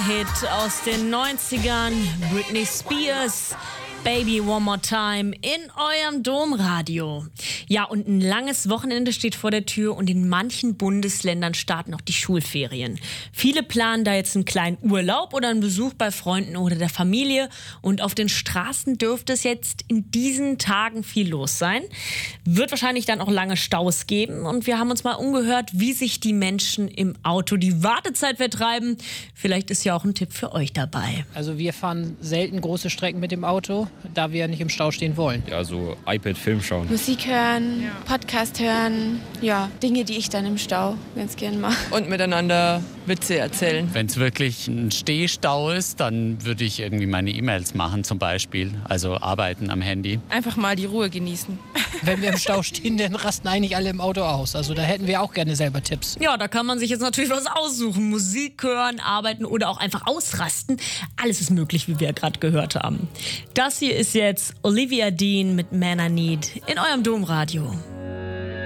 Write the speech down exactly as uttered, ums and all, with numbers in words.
Hit aus den neunzigern, Britney Spears, Baby One More Time in eurem Domradio. Ja, und ein langes Wochenende steht vor der Tür und in manchen Bundesländern starten auch die Schulferien. Viele planen da jetzt einen kleinen Urlaub oder einen Besuch bei Freunden oder der Familie. Und auf den Straßen dürfte es jetzt in diesen Tagen viel los sein. Wird wahrscheinlich dann auch lange Staus geben. Und wir haben uns mal umgehört, wie sich die Menschen im Auto die Wartezeit vertreiben. Vielleicht ist ja auch ein Tipp für euch dabei. Also wir fahren selten große Strecken mit dem Auto, da wir nicht im Stau stehen wollen. Ja, so iPad, Film schauen. Musik hören, ja. Podcast hören, ja, Dinge, die ich dann im Stau ganz gern mache. Und miteinander Witze erzählen. Wenn es wirklich ein Stehstau ist, dann würde ich irgendwie meine E-Mails machen zum Beispiel, also arbeiten am Handy. Einfach mal die Ruhe genießen. Wenn wir im Stau stehen, dann rasten eigentlich alle im Auto aus. Also da hätten wir auch gerne selber Tipps. Ja, da kann man sich jetzt natürlich was aussuchen. Musik hören, arbeiten oder auch einfach ausrasten. Alles ist möglich, wie wir ja gerade gehört haben. Das hier ist jetzt Olivia Dean mit Man I Need in eurem Domradio.